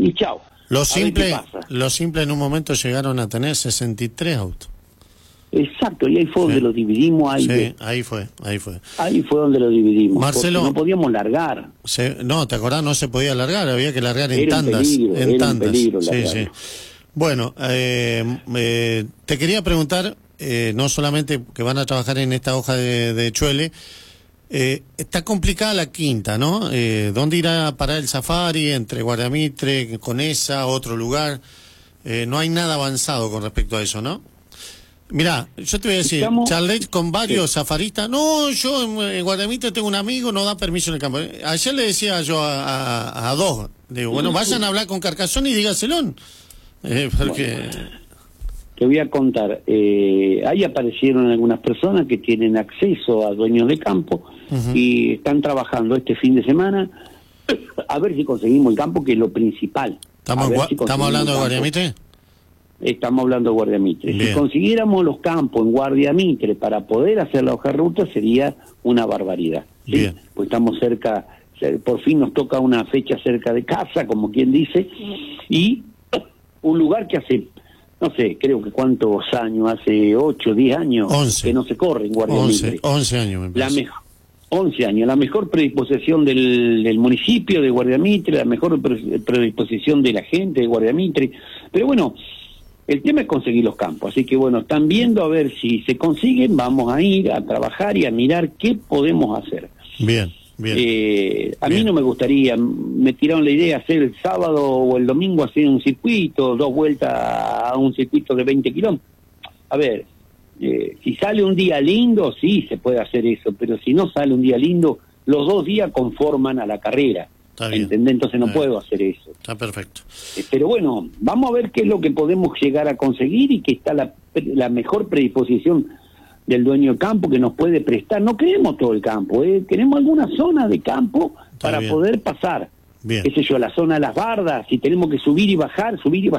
y chao. Los simples en un momento llegaron a tener 63 autos. Exacto, y ahí fue donde lo dividimos. Ahí fue. Ahí fue donde lo dividimos. Marcelo, no podíamos largar. No, ¿te acordás? No se podía largar, había que largar en tandas. Era un peligro sí. Bueno, te quería preguntar, no solamente que van a trabajar en esta hoja de Chuele, está complicada la quinta, ¿no? ¿Dónde irá a parar el safari? Entre Guardamitre, Conesa, otro lugar. No hay nada avanzado con respecto a eso, ¿no? Mirá, yo te voy a decir, charlé con varios safaristas. No, yo en Guardamitre tengo un amigo, no da permiso en el campo. Ayer le decía yo a dos, digo, bueno, vayan a hablar con Carcassonne y dígaselo. Porque... Te voy a contar, ahí aparecieron algunas personas que tienen acceso a dueños de campo y están trabajando este fin de semana a ver si conseguimos el campo, que es lo principal. ¿Estamos hablando de Guardamitre? Estamos hablando de Guardamitre. Bien. Si consiguiéramos los campos en Guardamitre para poder hacer la hoja de ruta sería una barbaridad. ¿Sí? Bien. Pues estamos cerca, por fin nos toca una fecha cerca de casa, como quien dice, y un lugar que hace, no sé, creo que cuántos años, hace 8, 10 años 11. Que no se corre en Guardamitre. 11 años me parece. 11 años, la mejor predisposición del municipio de Guardamitre, la mejor predisposición de la gente de Guardamitre, pero bueno, el tema es conseguir los campos, así que bueno, están viendo a ver si se consiguen, vamos a ir a trabajar y a mirar qué podemos hacer. Bien. A mí no me gustaría, me tiraron la idea hacer el sábado o el domingo hacer un circuito, 2 vueltas a un circuito de 20 kilómetros. A ver, si sale un día lindo, sí, se puede hacer eso, pero si no sale un día lindo, los 2 días conforman a la carrera. ¿Entendés? Entonces no puedo hacer eso. Está perfecto. Pero bueno, vamos a ver qué es lo que podemos llegar a conseguir y que está la mejor predisposición del dueño de campo que nos puede prestar. No queremos todo el campo, queremos alguna zona de campo para poder pasar. Bien. Qué sé yo, la zona de las bardas, si tenemos que subir y bajar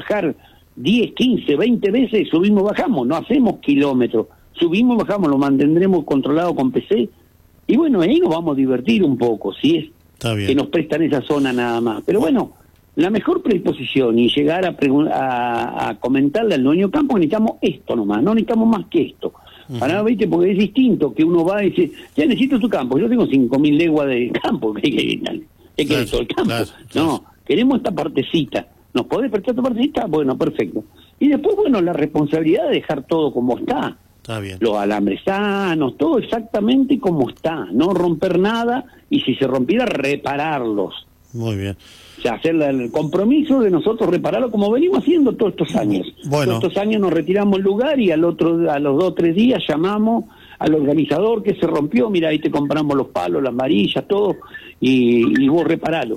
10, 15, 20 veces, subimos, bajamos, no hacemos kilómetros, subimos, bajamos, lo mantendremos controlado con PC y bueno, ahí nos vamos a divertir un poco, si es que nos prestan esa zona nada más. Pero bueno, la mejor predisposición y llegar a comentarle al dueño de campo, necesitamos esto nomás, no necesitamos más que esto. Ahora, ¿viste? Porque es distinto que uno va y dice, ya necesito tu campo, yo tengo 5.000 leguas de campo, ¿qué querés todo el campo? No, queremos esta partecita. ¿Nos podés prestar esta partecita? Bueno, perfecto. Y después, bueno, la responsabilidad de dejar todo como está. Está bien. Los alambres sanos, todo exactamente como está, no romper nada y si se rompiera, repararlos. Muy bien. O sea, hacer el compromiso de nosotros repararlo como venimos haciendo todos estos años. Bueno. Todos estos años nos retiramos del lugar y a los 2 o 3 días llamamos al organizador que se rompió, mira, ahí te compramos los palos, las varillas, todo, y vos reparalo.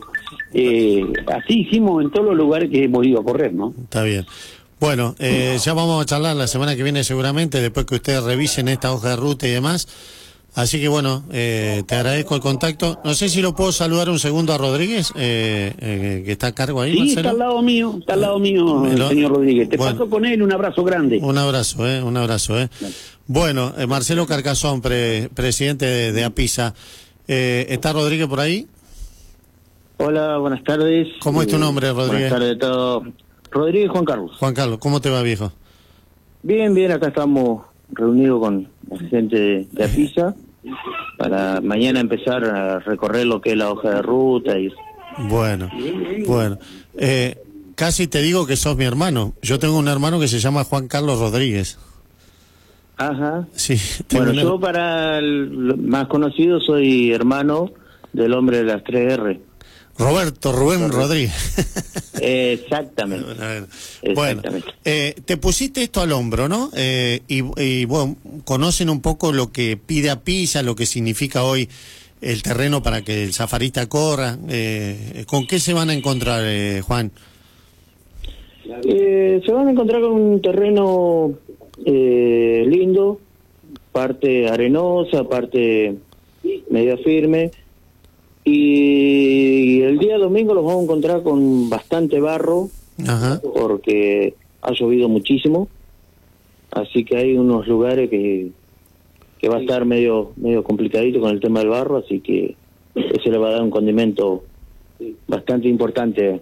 Así hicimos en todos los lugares que hemos ido a correr, ¿no? Está bien. Bueno, ya vamos a charlar la semana que viene seguramente, después que ustedes revisen esta hoja de ruta y demás. Así que bueno, te agradezco el contacto. No sé si lo puedo saludar un segundo a Rodríguez, que está a cargo ahí, sí, Marcelo. Está al lado mío, señor Rodríguez. Te paso con él, un abrazo grande. Un abrazo. Vale. Bueno, Marcelo Carcassonne, presidente de APISA. ¿Está Rodríguez por ahí? Hola, buenas tardes. ¿Cómo es tu nombre, Rodríguez? Buenas tardes a todos. Rodríguez Juan Carlos. Juan Carlos, ¿cómo te va, viejo? Bien, acá estamos reunidos con la gente de APISA para mañana empezar a recorrer lo que es la hoja de ruta. Bueno. Casi te digo que sos mi hermano. Yo tengo un hermano que se llama Juan Carlos Rodríguez. Ajá. Sí. Bueno, yo para el más conocido soy hermano del hombre de las 3R. Rubén Rodríguez. Exactamente. Bueno, te pusiste esto al hombro, ¿no? Y bueno, conocen un poco lo que pide APISA, lo que significa hoy el terreno para que el safarista corra. ¿Con qué se van a encontrar, Juan? Se van a encontrar con un terreno lindo, parte arenosa, parte media firme. Y el día domingo los vamos a encontrar con bastante barro, porque ha llovido muchísimo, así que hay unos lugares que va a estar medio complicadito con el tema del barro, así que eso le va a dar un condimento bastante importante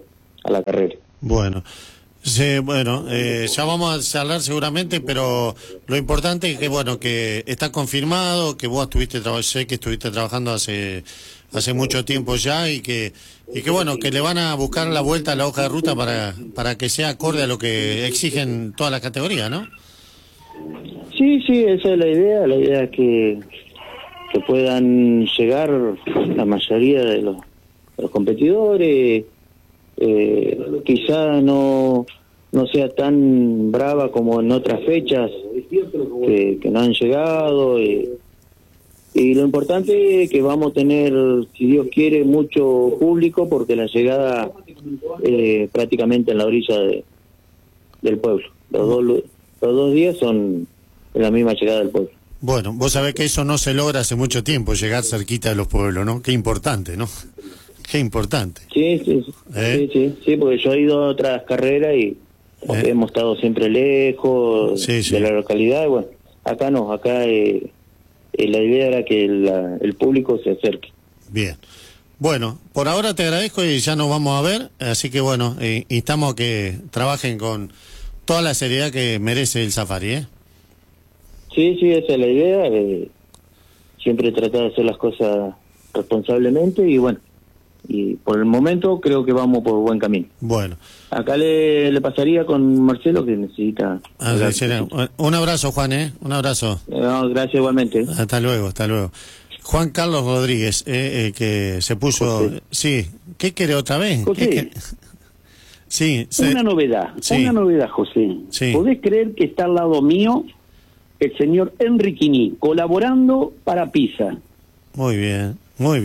la carrera. Bueno. Sí, bueno, ya vamos a charlar seguramente, pero lo importante es que, bueno, que está confirmado, que vos sé que estuviste trabajando hace mucho tiempo ya y que bueno, que le van a buscar la vuelta a la hoja de ruta para que sea acorde a lo que exigen todas las categorías, ¿no? Sí, esa es la idea es que puedan llegar la mayoría de los competidores. Quizá no sea tan brava como en otras fechas que no han llegado, y lo importante es que vamos a tener, si Dios quiere, mucho público, porque la llegada prácticamente en la orilla del pueblo. Los dos días son en la misma llegada del pueblo. Bueno, vos sabés que eso no se logra hace mucho tiempo, llegar cerquita de los pueblos, ¿no? Qué importante, ¿no? Qué importante. Sí, porque yo he ido a otras carreras y hemos estado siempre lejos de la localidad. Y bueno, acá no, acá la idea era que el público se acerque. Bien. Bueno, por ahora te agradezco y ya nos vamos a ver, así que bueno, instamos a que trabajen con toda la seriedad que merece el safari, ¿eh? Sí, esa es la idea, siempre tratar de hacer las cosas responsablemente y bueno, y por el momento creo que vamos por buen camino. Bueno. Acá le pasaría con Marcelo, que necesita... Un abrazo, Juan, Un abrazo. No, gracias igualmente. Hasta luego. Juan Carlos Rodríguez, que se puso... José. Sí, ¿qué quiere otra vez? José, sí, una novedad, José. Sí. ¿Podés creer que está al lado mío el señor Enriquini, colaborando para Pisa? Muy bien. Muy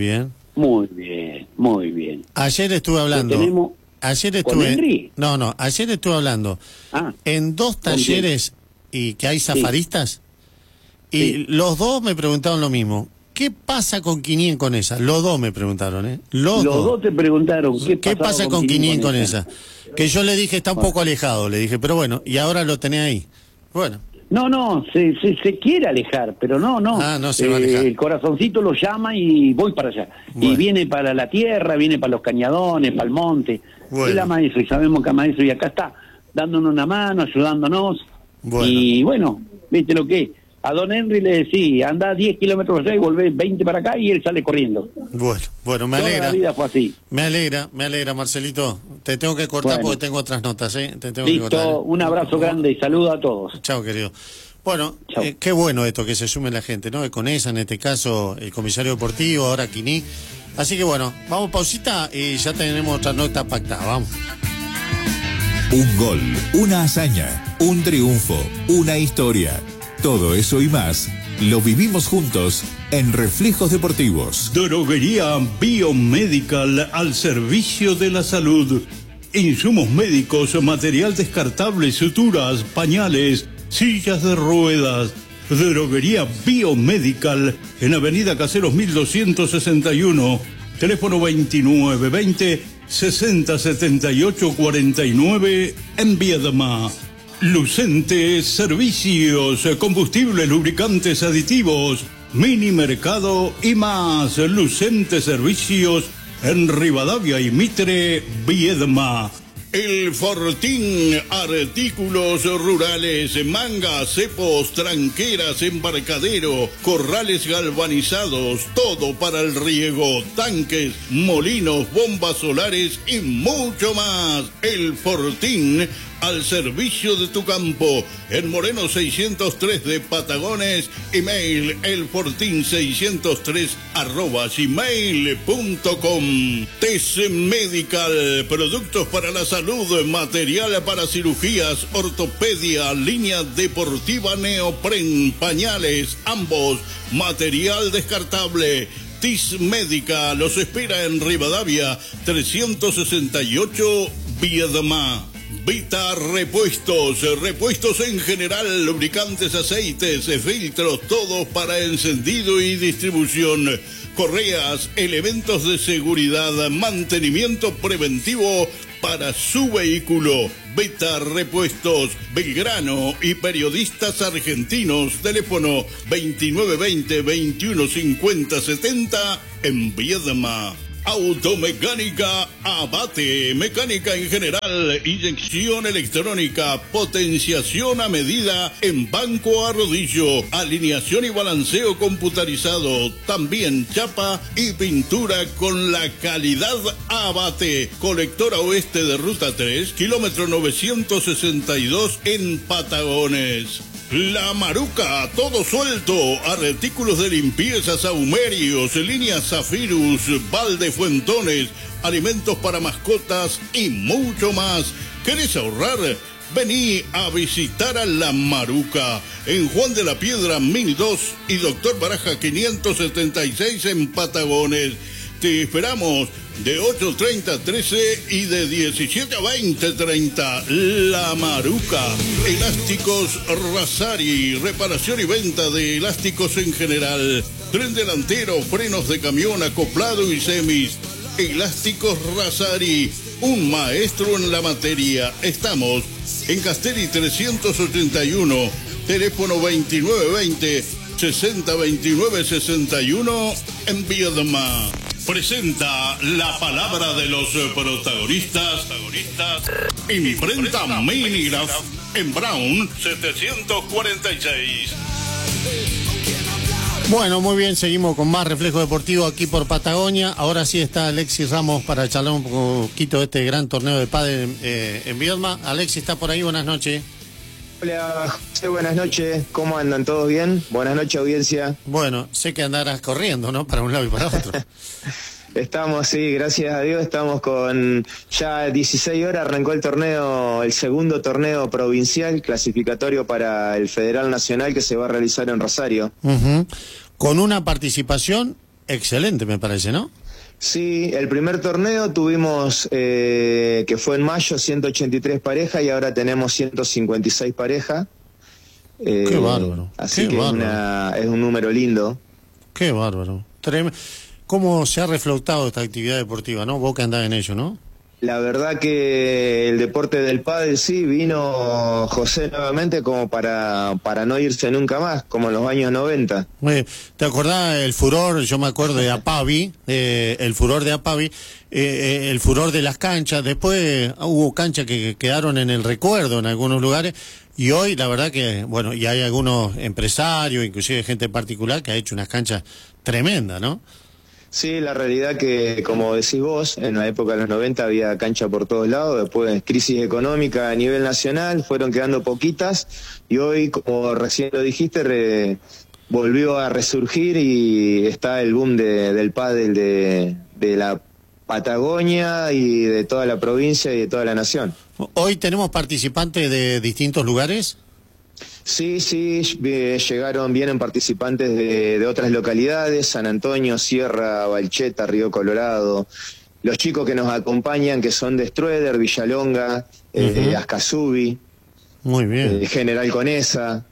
bien. Ayer estuve hablando. ¿Con Henry? No, ayer estuve hablando. En 2 talleres y que hay safaristas, y los dos me preguntaron lo mismo. ¿Qué pasa con Quinien con esa? Los dos me preguntaron, Los dos te preguntaron. ¿Qué pasa con Quinien con esa? Que yo le dije, está un poco alejado, le dije, pero bueno, y ahora lo tenés ahí. Bueno. No, se quiere alejar, pero no. No se va a alejar. El corazoncito lo llama y voy para allá. Bueno. Y viene para la tierra, viene para los cañadones, para el monte. Bueno. Es la maestro, y sabemos que maestro, y acá está, dándonos una mano, ayudándonos. Bueno. Y bueno, viste lo que es. A don Henry le decía, anda 10 kilómetros allá y volvés 20 para acá, y él sale corriendo. Bueno, me alegra. Toda la vida fue así. Me alegra, Marcelito. Te tengo que cortar porque tengo otras notas, Te tengo Listo, que cortar. Un abrazo grande y saludo a todos. Chao, querido. Bueno, qué bueno esto, que se sume la gente, ¿no? Con esa, en este caso, el comisario deportivo, ahora Quiní. Así que bueno, vamos pausita y ya tenemos otra nota pactada, vamos. Un gol, una hazaña, un triunfo, una historia. Todo eso y más lo vivimos juntos en Reflejos Deportivos. Droguería Biomedical, al servicio de la salud. Insumos médicos, material descartable, suturas, pañales, sillas de ruedas. Droguería Biomedical en Avenida Caseros 1261. Teléfono 2920 6078 49 en Viedma. Lucente Servicios, combustibles, lubricantes, aditivos, mini mercado y más. Lucente Servicios en Rivadavia y Mitre, Viedma. El Fortín, artículos rurales, mangas, cepos, tranqueras, embarcadero, corrales galvanizados, todo para el riego, tanques, molinos, bombas solares y mucho más. El Fortín, al servicio de tu campo, en Moreno 603 de Patagones. Email elfortin603@gmail.com. TES Medical, productos para la salud, material para cirugías, ortopedia, línea deportiva neopren, pañales, ambos, material descartable. TIS Médica los espera en Rivadavia 368 Viedma. Vita Repuestos en general, lubricantes, aceites, filtros, todos para encendido y distribución, correas, elementos de seguridad, mantenimiento preventivo para su vehículo. Vita Repuestos, Belgrano y periodistas argentinos. Teléfono 2920 2150 70 en Viedma. Automecánica Abate, mecánica en general, inyección electrónica, potenciación a medida en banco a rodillo, alineación y balanceo computarizado, también chapa y pintura con la calidad Abate. Colectora oeste de Ruta 3, kilómetro 962 en Patagones. La Maruca, todo suelto, artículos de limpieza, saumerios, líneas Zafirus, balde Fuentones, alimentos para mascotas y mucho más. ¿Querés ahorrar? Vení a visitar a La Maruca en Juan de la Piedra 1002 y Doctor Baraja 576 en Patagones. Te esperamos de 8:30 a 13 y de 17 a 20:30. La Maruca. Elásticos Rasari. Reparación y venta de elásticos en general. Tren delantero, frenos de camión, acoplado y semis. Elásticos Rasari. Un maestro en la materia. Estamos en Castelli 381. Teléfono 2920-6029-61 en Viedma. Presenta la palabra de los protagonistas. Imprenta Minigraph en Brown 746. Bueno, muy bien, seguimos con más Reflejo Deportivo aquí por Patagonia. Ahora sí está Alexis Ramos para charlar un poquito de este gran torneo de pádel en Viedma. Alexis está por ahí, buenas noches. Hola, José, buenas noches. ¿Cómo andan? ¿Todos bien? Buenas noches, audiencia. Bueno, sé que andarás corriendo, ¿no? Para un lado y para otro. Estamos, sí, gracias a Dios, estamos con ya 16 horas, arrancó el torneo, el segundo torneo provincial clasificatorio para el Federal Nacional que se va a realizar en Rosario. Con una participación excelente, me parece, ¿no? Sí, el primer torneo tuvimos, que fue en mayo, 183 parejas y ahora tenemos 156 parejas. Qué bárbaro. Así qué que bárbaro. Es un número lindo. Qué bárbaro. ¿Cómo se ha reflotado esta actividad deportiva, no? Vos que andás en ello, ¿no? La verdad que el deporte del pádel sí vino, José, nuevamente como para no irse nunca más, como en los años 90. ¿Te acordás el furor? Yo me acuerdo de Apavi, el furor de Apavi, el furor de las canchas. Después hubo canchas que quedaron en el recuerdo en algunos lugares. Y hoy, la verdad que, bueno, y hay algunos empresarios, inclusive gente particular, que ha hecho unas canchas tremendas, ¿no? Sí, la realidad que, como decís vos, en la época de los 90 había cancha por todos lados, después crisis económica a nivel nacional, fueron quedando poquitas, y hoy, como recién lo dijiste, volvió a resurgir y está el boom del pádel de la Patagonia y de toda la provincia y de toda la nación. ¿Hoy tenemos participantes de distintos lugares? Sí, vienen participantes de otras localidades, San Antonio, Sierra, Balcheta, Río Colorado. Los chicos que nos acompañan, que son de Strueder, Villalonga, Ascasubi, muy bien, General Conesa.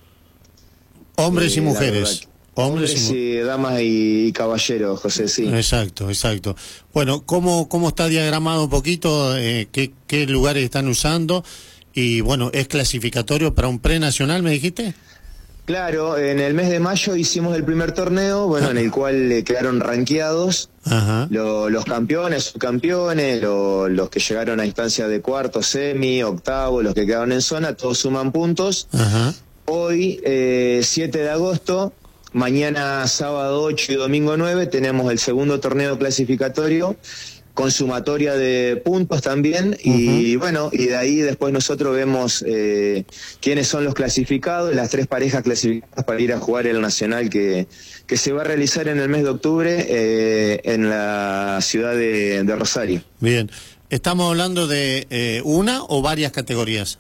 Hombres y mujeres. Hombres y damas y caballeros, José, sí. Exacto. Bueno, ¿cómo está diagramado un poquito? ¿Qué lugares están usando? Y bueno, ¿es clasificatorio para un prenacional, me dijiste? Claro, en el mes de mayo hicimos el primer torneo, en el cual quedaron rankeados los campeones, subcampeones, los que llegaron a instancias de cuarto, semi, octavo, los que quedaron en zona, todos suman puntos. Hoy, 7 de agosto, mañana sábado 8 y domingo 9, tenemos el segundo torneo clasificatorio, con sumatoria de puntos también, y bueno, y de ahí después nosotros vemos quiénes son los clasificados, las 3 parejas clasificadas para ir a jugar el nacional que se va a realizar en el mes de octubre en la ciudad de Rosario. Bien, ¿estamos hablando de una o varias categorías?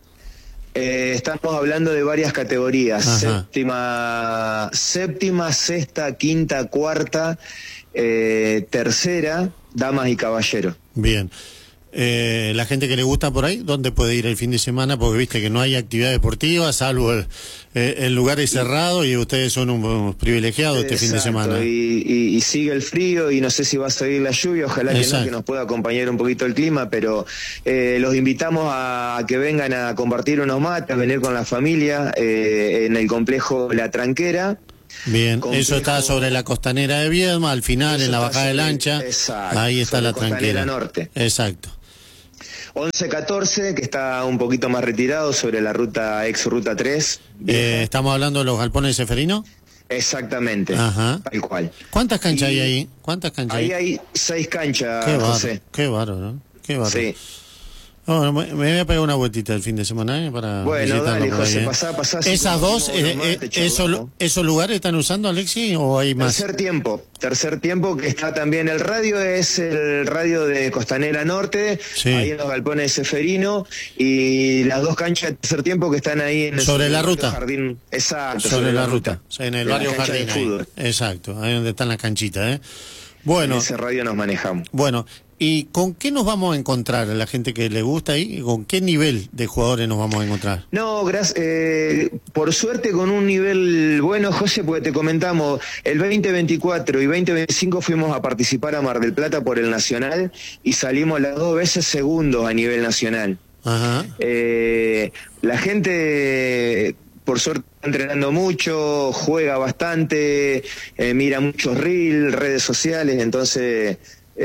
Estamos hablando de varias categorías, séptima, sexta, quinta, cuarta, tercera, damas y caballeros. Bien. La gente que le gusta por ahí, ¿dónde puede ir el fin de semana? Porque viste que no hay actividad deportiva, salvo el lugar es cerrado y ustedes son unos privilegiados este fin de semana. Y sigue el frío y no sé si va a seguir la lluvia, ojalá que no, que nos pueda acompañar un poquito el clima, pero los invitamos a que vengan a compartir unos mates, a venir con la familia en el complejo La Tranquera, Bien, eso está sobre la costanera de Viedma, al final, en la bajada de Lancha. Exacto, ahí está la tranquera. Norte. Exacto. 11-14, que está un poquito más retirado sobre la ruta, ex ruta 3. ¿Estamos hablando de los galpones de Seferino? Exactamente, tal cual. ¿Cuántas canchas hay ahí? ¿Cuántas canchas ahí? Ahí hay 6 canchas, qué José. Qué bárbaro, ¿no? Qué bárbaro. Sí. Oh, me voy a pegar una vueltita el fin de semana para bueno, dale, José, ahí, pasá. ¿Esas dos, esos lugares están usando, Alexi, o hay más? Tercer tiempo, que está también el radio, es el radio de Costanera Norte, ahí en los galpones de Seferino, y las 2 canchas de tercer tiempo que están ahí en el sobre la ruta. Jardín. Exacto, sobre la ruta. En el barrio Jardín. Exacto, ahí donde están las canchitas, Bueno. En ese radio nos manejamos. Bueno. ¿Y con qué nos vamos a encontrar a la gente que le gusta ahí? ¿Con qué nivel de jugadores nos vamos a encontrar? No, por suerte con un nivel bueno, José, porque te comentamos, el 2024 y 2025 fuimos a participar a Mar del Plata por el Nacional y salimos las 2 veces segundos a nivel nacional. Ajá. La gente, por suerte, está entrenando mucho, juega bastante, mira muchos redes sociales, entonces...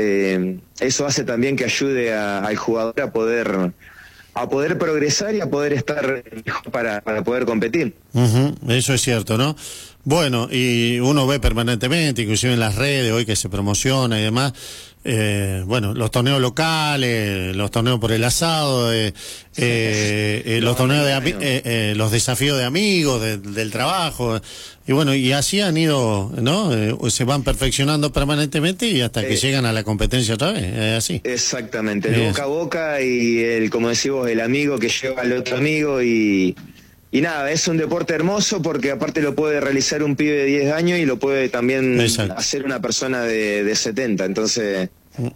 eso hace también que ayude al jugador a poder progresar y a poder estar mejor para poder competir. Eso es cierto, ¿no? Bueno, y uno ve permanentemente, inclusive en las redes hoy que se promociona y demás, bueno, los torneos locales, los torneos por el asado, los torneos los desafíos de amigos, del trabajo, y bueno, y así han ido, ¿no? Se van perfeccionando permanentemente y hasta que llegan a la competencia otra vez, así. Exactamente, el boca a boca y como decimos, el amigo que lleva al otro amigo y nada, es un deporte hermoso porque aparte lo puede realizar un pibe de 10 años y lo puede también hacer una persona de 70, entonces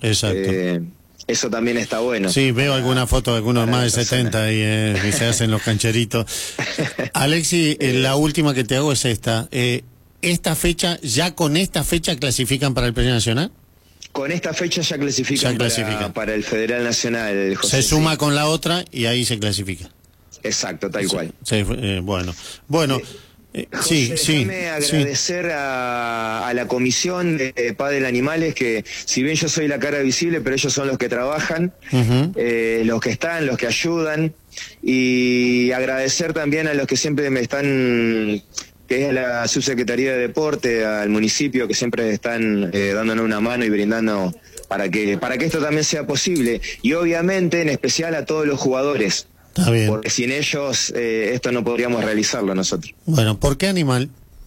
eso también está bueno. Sí, veo alguna foto de algunos más de 70 y se hacen los cancheritos. Alexi, la última que te hago es esta. ¿Esta fecha, ya con esta fecha clasifican para el Premio Nacional? Con esta fecha ya clasifican, para el Federal Nacional, José. Se suma con la otra y ahí se clasifica. Exacto, tal cual. Sí, bueno. José, déjame agradecer a la comisión de Padel Animales, que si bien yo soy la cara visible, pero ellos son los que trabajan, los que están, los que ayudan, y agradecer también a los que siempre me están, que es la Subsecretaría de Deporte, al municipio, que siempre están dándonos una mano y brindando para que esto también sea posible, y obviamente en especial a todos los jugadores. Está bien. Porque sin ellos esto no podríamos realizarlo nosotros. Bueno, ¿por qué animal?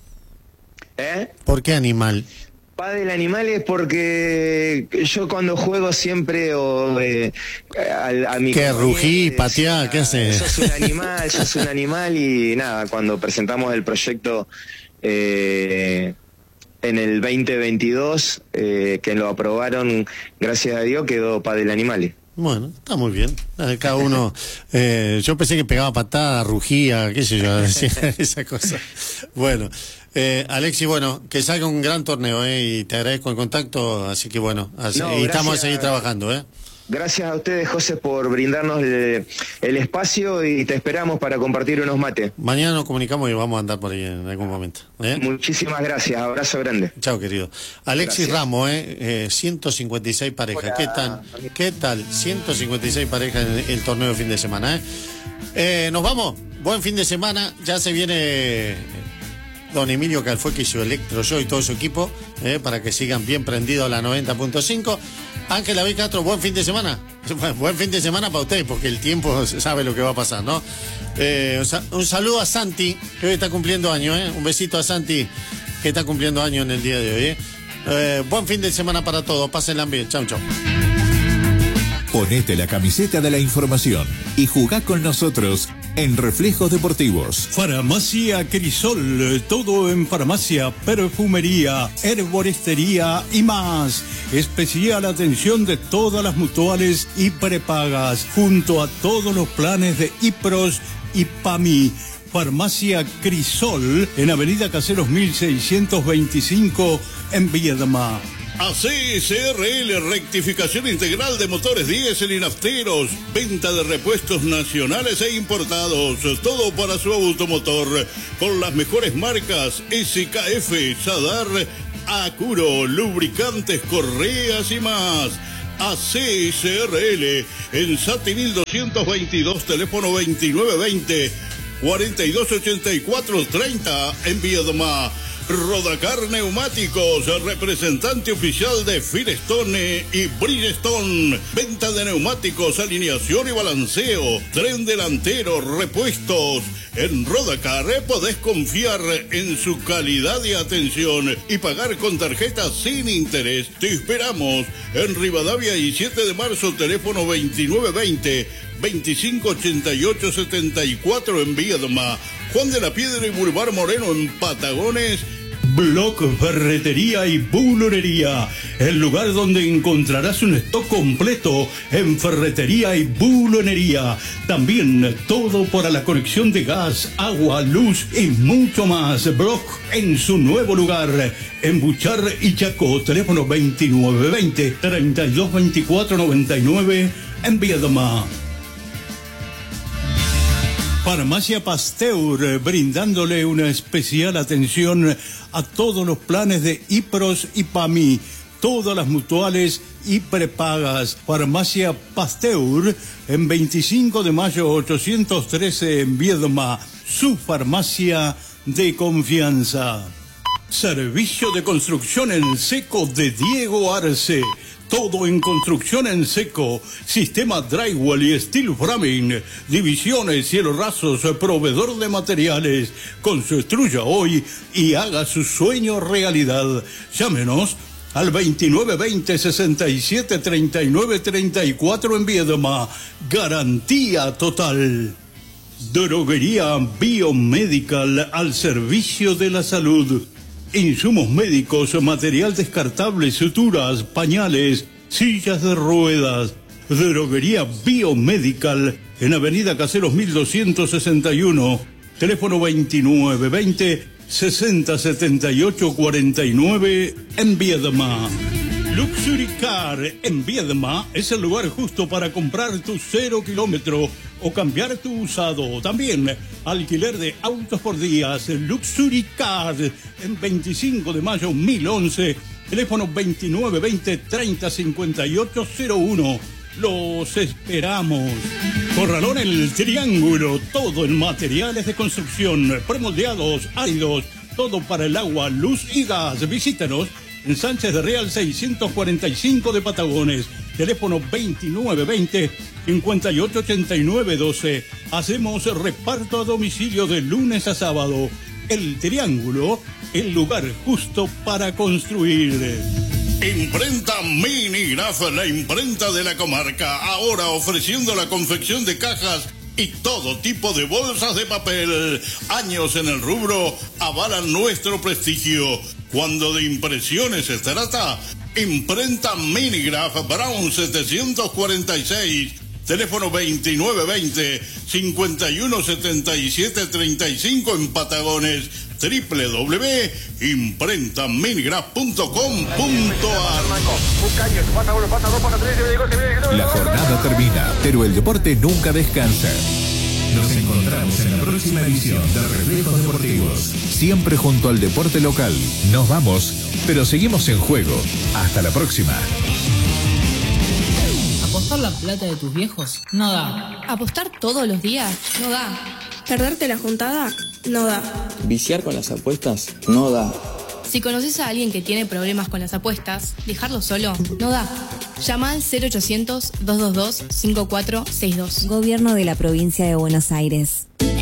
¿Por qué animal? Padel Animales porque yo cuando juego siempre a mi... ¿Qué rugí, pateá, qué haces? Sos un animal y nada, cuando presentamos el proyecto en el 2022, que lo aprobaron, gracias a Dios, quedó Padel Animales. Bueno, está muy bien. Cada uno... yo pensé que pegaba patada, rugía, qué sé yo, decía esa cosa. Bueno, Alexi, bueno, que salga un gran torneo, y te agradezco el contacto, así que bueno, y estamos a seguir trabajando, Gracias a ustedes, José, por brindarnos el espacio y te esperamos para compartir unos mates. Mañana nos comunicamos y vamos a andar por ahí en algún momento. Muchísimas gracias, abrazo grande. Chao, querido. Alexis Ramos, 156 parejas. Hola. ¿Qué tal? 156 parejas en el torneo de fin de semana, nos vamos. Buen fin de semana. Ya se viene don Emilio Calfue, que hizo Electro y todo su equipo, para que sigan bien prendidos a la 90.5. Ángela B. Castro, buen fin de semana. Buen fin de semana para ustedes, porque el tiempo sabe lo que va a pasar, ¿no? Un saludo a Santi, que hoy está cumpliendo años, Un besito a Santi, que está cumpliendo años en el día de hoy, Buen fin de semana para todos. Pásenla bien. Chau, chau. Ponete la camiseta de la información y jugá con nosotros en Reflejos Deportivos. Farmacia Crisol, todo en farmacia, perfumería, herboristería y más. Especial atención de todas las mutuales y prepagas, junto a todos los planes de IPROS y PAMI. Farmacia Crisol, en Avenida Caseros 1625, en Viedma. ACSRL, rectificación integral de motores diésel y nafteros, venta de repuestos nacionales e importados, todo para su automotor, con las mejores marcas SKF, Sadar, Acuro, lubricantes, correas y más. ACSRL, en Sati 1222, teléfono 2920-4284-30, en Viedma. Rodacar Neumáticos, representante oficial de Firestone y Bridgestone. Venta de neumáticos, alineación y balanceo, tren delantero, repuestos. En Rodacar podés confiar en su calidad y atención y pagar con tarjeta sin interés. Te esperamos en Rivadavia y 7 de marzo, teléfono 2920-2588-74 en Viedma. Juan de la Piedra y Boulevard Moreno en Patagones. Block Ferretería y Bulonería, el lugar donde encontrarás un stock completo en ferretería y bulonería. También todo para la conexión de gas, agua, luz y mucho más. Block en su nuevo lugar, en Buchar y Chaco, teléfono 2920-322499 en Viedma. Farmacia Pasteur, brindándole una especial atención a todos los planes de IPROS y PAMI, todas las mutuales y prepagas. Farmacia Pasteur, en 25 de mayo 813 en Viedma, su farmacia de confianza. Servicio de construcción en seco de Diego Arce. Todo en construcción en seco, sistema drywall y steel framing, divisiones, cielos rasos, proveedor de materiales. Construya hoy y haga su sueño realidad. Llámenos al 2920-6739-34 en Viedma. Garantía total. Droguería Biomedical, al servicio de la salud. Insumos médicos, material descartable, suturas, pañales, sillas de ruedas. Droguería Biomedical, en Avenida Caseros 1261, teléfono 2920-6078-49 en Viedma. Luxury Car en Viedma es el lugar justo para comprar tu 0 kilómetro o cambiar tu usado. También alquiler de autos por días. Luxury Car en 25 de mayo 1011, teléfono 2920-305801. Los esperamos. Corralón El Triángulo, todo en materiales de construcción, premoldeados, áridos, todo para el agua, luz y gas. Visítanos en Sánchez de Real 645 de Patagones, teléfono 2920-588912. Hacemos reparto a domicilio de lunes a sábado. El Triángulo, el lugar justo para construir. Imprenta Minigraf, la imprenta de la comarca, ahora ofreciendo la confección de cajas y todo tipo de bolsas de papel. Años en el rubro avalan nuestro prestigio. Cuando de impresiones se trata, Imprenta Minigraf, Brown 746, teléfono 2920-517735 en Patagones, www.imprentaminigraf.com.ar. La jornada termina, pero el deporte nunca descansa. Nos encontramos en la próxima edición de Reflejos Deportivos, siempre junto al deporte local. Nos vamos, pero seguimos en juego. Hasta la próxima. ¿Apostar la plata de tus viejos? No da. ¿Apostar todos los días? No da. ¿Perderte la juntada? No da. ¿Viciar con las apuestas? No da. Si conoces a alguien que tiene problemas con las apuestas, dejarlo solo no da. Llama al 0800-222-5462. Gobierno de la Provincia de Buenos Aires.